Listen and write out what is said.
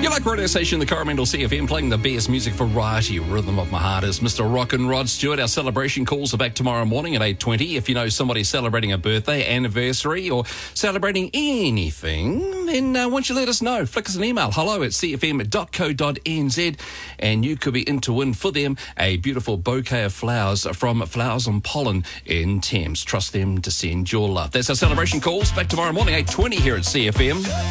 You like radio station, the Coromandel CFM, playing the best music variety. Rhythm of my heart is Mr. Rock and Rod Stewart. Our celebration calls are back tomorrow morning at 8:20. If you know somebody celebrating a birthday, anniversary, or celebrating anything, then why don't you let us know? Flick us an email, hello@cfm.co.nz, and you could be in to win for them a beautiful bouquet of flowers from Flowers on Pollen in Thames. Trust them to send your love. That's our celebration calls. Back tomorrow morning, 8:20 here at CFM.